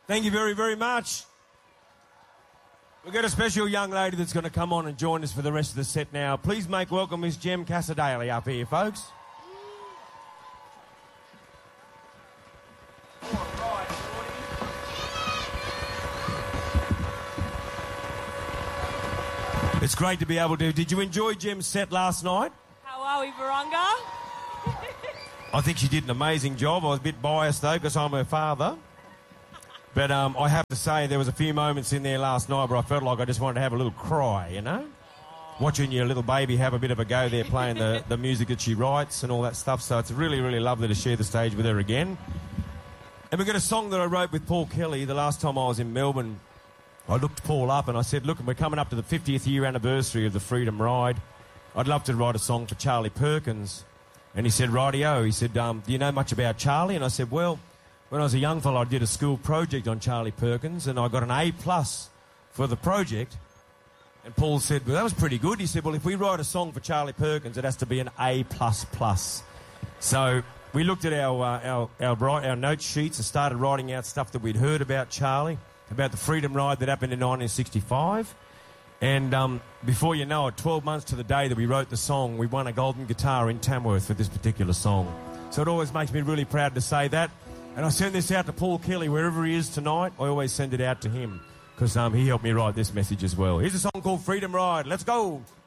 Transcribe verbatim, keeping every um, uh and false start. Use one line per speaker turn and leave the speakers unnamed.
Thank you very, very much. We've got a special young lady that's going to come on and join us for the rest of the set now. Please make welcome Miss Jem Cassar-Daley up here, folks. It's great to be able to... Did you enjoy Jem's set last night?
How are we, Virunga?
I think she did an amazing job. I was a bit biased, though, because I'm her father. But um, I have to say, there was a few moments in there last night where I felt like I just wanted to have a little cry, you know? Watching your little baby have a bit of a go there playing the, the music that she writes and all that stuff. So it's really, really lovely to share the stage with her again. And we've got a song that I wrote with Paul Kelly the last time I was in Melbourne. I looked Paul up and I said, look, we're coming up to the fiftieth year anniversary of the Freedom Ride. I'd love to write a song for Charlie Perkins. And he said, rightio. He said, um, do you know much about Charlie? And I said, well, when I was a young fellow, I did a school project on Charlie Perkins and I got an A plus for the project. And Paul said, well, that was pretty good. He said, well, if we write a song for Charlie Perkins, it has to be an A plus plus. So we looked at our, uh, our, our, our note sheets and started writing out stuff that we'd heard about Charlie, about the Freedom Ride that happened in nineteen sixty-five. And um, before you know it, twelve months to the day that we wrote the song, we won a golden guitar in Tamworth for this particular song. So it always makes me really proud to say that. And I send this out to Paul Kelly, wherever he is tonight. I always send it out to him because um, he helped me write this message as well. Here's a song called Freedom Ride. Let's go.